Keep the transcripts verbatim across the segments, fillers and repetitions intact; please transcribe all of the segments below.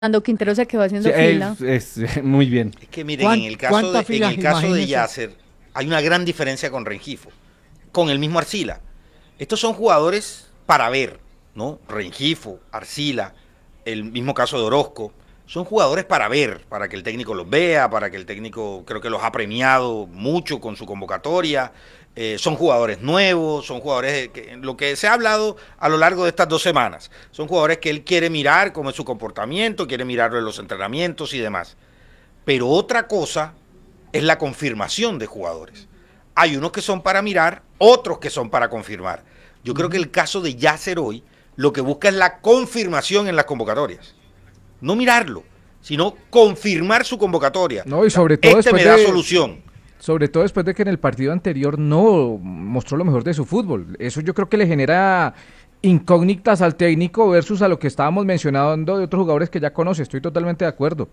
Cuando Quintero se quedó haciendo Sí, fila. es, es, muy bien. Es que miren, en el caso de, en el caso de Yasser, hay una gran diferencia con Rengifo, con el mismo Arcila. Estos son jugadores para ver, ¿no? Rengifo, Arcila, el mismo caso de Orozco, son jugadores para ver, para que el técnico los vea, para que el técnico creo que los ha premiado mucho con su convocatoria. Eh, son jugadores nuevos, son jugadores, que, lo que se ha hablado a lo largo de estas dos semanas, son jugadores que él quiere mirar cómo es su comportamiento, quiere mirarlo en los entrenamientos y demás. Pero otra cosa es la confirmación de jugadores. Hay unos que son para mirar, otros que son para confirmar. Yo creo que el caso de Yasser hoy lo que busca es la confirmación en las convocatorias. No mirarlo, sino confirmar su convocatoria. No, y sobre todo este me de... da solución. Sobre todo después de que en el partido anterior no mostró lo mejor de su fútbol. Eso yo creo que le genera incógnitas al técnico versus a lo que estábamos mencionando de otros jugadores que ya conoce. Estoy totalmente de acuerdo.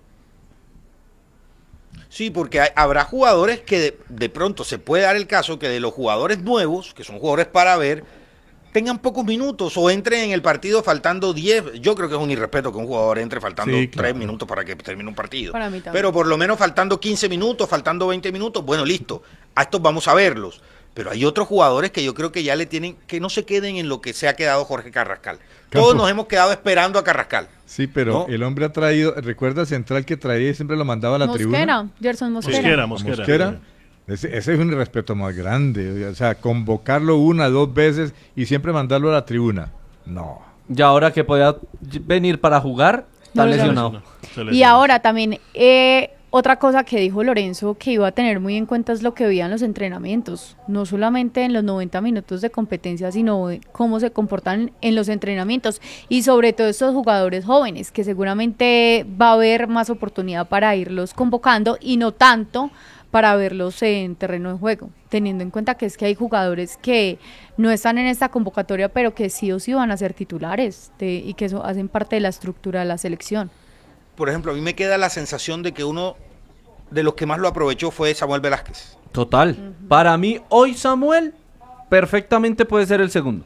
Sí, porque hay, habrá jugadores que de, de pronto se puede dar el caso que de los jugadores nuevos, que son jugadores para ver, tengan pocos minutos o entren en el partido faltando diez. Yo creo que es un irrespeto que un jugador entre faltando sí, claro. tres minutos para que termine un partido. Para mí también. Pero por lo menos faltando quince minutos, faltando veinte minutos, bueno, listo. A estos vamos a verlos. Pero hay otros jugadores que yo creo que ya le tienen, que no se queden en lo que se ha quedado Jorge Carrascal. Campo. Todos nos hemos quedado esperando a Carrascal. Sí, pero ¿no? El hombre ha traído, recuerda Central que traía y siempre lo mandaba a la Mosquera, tribuna. Gerson Mosquera. Mosquera, Mosquera. Mosquera. Ese, ese es un irrespeto más grande, o sea, convocarlo una, dos veces y siempre mandarlo a la tribuna. No. Y ahora que podía venir para jugar, está no, lesionado. No, no. Y ahora también, eh, otra cosa que dijo Lorenzo que iba a tener muy en cuenta es lo que veía en los entrenamientos. No solamente en los noventa minutos de competencia, sino cómo se comportan en los entrenamientos. Y sobre todo estos jugadores jóvenes, que seguramente va a haber más oportunidad para irlos convocando y no tanto para verlos en terreno de juego, teniendo en cuenta que es que hay jugadores que no están en esta convocatoria, pero que sí o sí van a ser titulares de, y que eso hacen parte de la estructura de la selección. Por ejemplo, a mí me queda la sensación de que uno de los que más lo aprovechó fue Samuel Velázquez. Total. Uh-huh. Para mí, hoy Samuel perfectamente puede ser el segundo.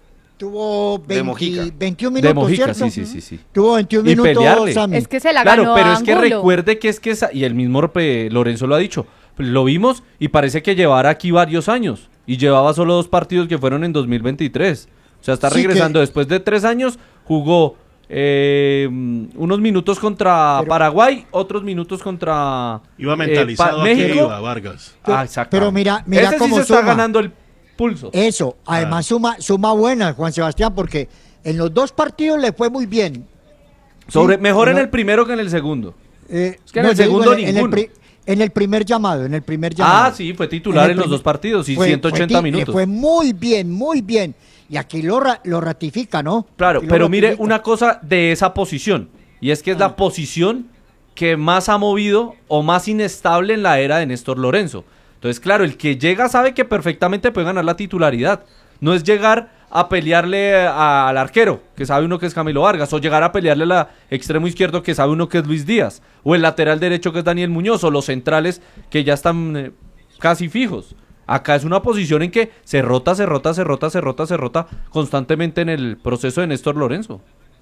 Tuvo veinte, veintiún de minutos, Mojica, ¿cierto? sí, sí, sí, sí. Tuvo veintiún y minutos, pelearle. Sammy. Es que se la claro, ganó pero a es que Angulo. recuerde que es que, esa, y el mismo eh, Lorenzo lo ha dicho, lo vimos y parece que llevara aquí varios años, y llevaba solo dos partidos que fueron en dos mil veintitrés. O sea, está sí regresando que... después de tres años, jugó eh, unos minutos contra pero... Paraguay, otros minutos contra Iba mentalizado eh, pa- México. Iba Vargas. Pero, ah, pero mira, mira Ese cómo sí se suma. está ganando el pulso. Eso, además ah. suma, suma buena, Juan Sebastián, porque en los dos partidos le fue muy bien. Sobre, sí, mejor no, en el primero que en el segundo. Eh, es que en no, el segundo digo, en, ninguno. En el, pri, en el primer llamado, en el primer llamado. Ah, sí, fue titular en, en los dos partidos y fue, ciento ochenta fue, minutos. Le fue muy bien, muy bien. Y aquí lo, lo ratifica, ¿no? Claro, aquí pero mire una cosa de esa posición, y es que es ah. la posición que más ha movido o más inestable en la era de Néstor Lorenzo. Entonces, claro, el que llega sabe que perfectamente puede ganar la titularidad. No es llegar a pelearle a, al arquero, que sabe uno que es Camilo Vargas, o llegar a pelearle al extremo izquierdo, que sabe uno que es Luis Díaz, o el lateral derecho, que es Daniel Muñoz, o los centrales, que ya están eh, casi fijos. Acá es una posición en que se rota, se rota, se rota, se rota, se rota constantemente en el proceso de Néstor Lorenzo.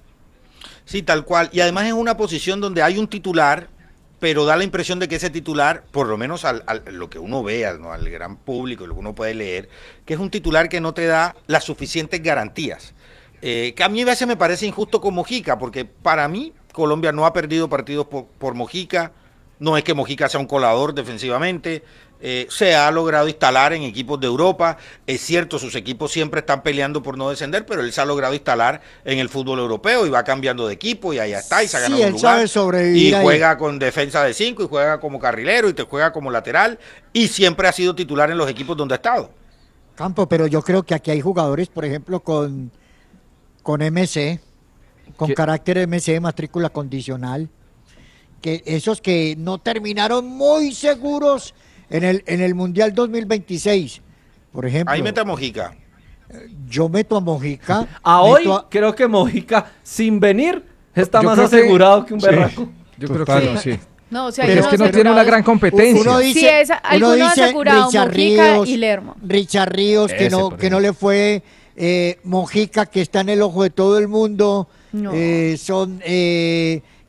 Sí, tal cual. Y además es una posición donde hay un titular, pero da la impresión de que ese titular, por lo menos al, al, lo que uno vea, ¿no? Al gran público, lo que uno puede leer, que es un titular que no te da las suficientes garantías. Eh, que a mí a veces me parece injusto con Mojica, porque para mí Colombia no ha perdido partidos por, por Mojica, no es que Mojica sea un colador defensivamente, eh, se ha logrado instalar en equipos de Europa, es cierto, sus equipos siempre están peleando por no descender, pero él se ha logrado instalar en el fútbol europeo y va cambiando de equipo y allá está y se ha ganado sí, un él lugar sabe sobrevivir y ahí. Juega con defensa de cinco y juega como carrilero y te juega como lateral y siempre ha sido titular en los equipos donde ha estado. Campo, pero yo creo que aquí hay jugadores, por ejemplo, con, con M C, con ¿Qué? carácter M C, matrícula condicional, que esos que no terminaron muy seguros en el, en el Mundial dos mil veintiséis, por ejemplo. Ahí mete a Mojica. Yo meto a Mojica. A hoy a... creo que Mojica, sin venir, está yo más asegurado que, que un berraco. Sí, yo Total, creo que sí. No, o sea, pero es que no tiene una gran competencia. Uno dice, sí, es, uno dice asegurado, Richard Mojica Ríos, y Lerma. Richard Ríos, que no, que no le fue, eh, Mojica, que está en el ojo de todo el mundo, no. eh, son eh,